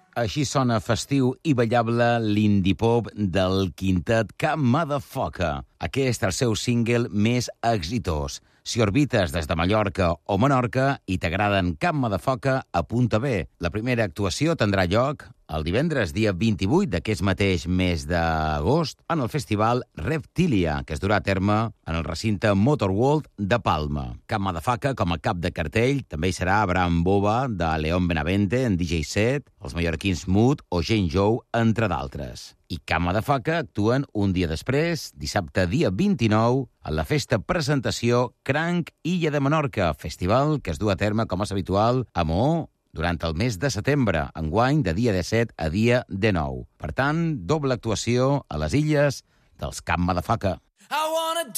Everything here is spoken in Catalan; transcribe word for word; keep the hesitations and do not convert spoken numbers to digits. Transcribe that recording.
Així sona festiu i ballable l'indie pop del quintet Camp Motherfucker. Aquest és el seu single més exitós. Si orbites des de Mallorca o Menorca i t'agraden Camp Motherfucker, apunta bé. La primera actuació tindrà lloc el divendres, dia vint-i-vuit d'aquest mateix mes d'agost, en el festival Reptilia, que es durà a terme en el recinte Motorworld de Palma. Camp Motherfucker, com a cap de cartell, també hi serà Abraham Boba, de León Benavente, en D J set, els mallorquins Mood o Jane Joe, entre d'altres. I Camp Motherfucker actuen un dia després, dissabte dia vint-i-nou, a la festa presentació Cranc Illa de Menorca, festival que es du a terme, com és habitual, a Moó, durant el mes de setembre, enguany de dia disset a dia dinou. Per tant, doble actuació a les illes dels Camp Motherfucker. I wanna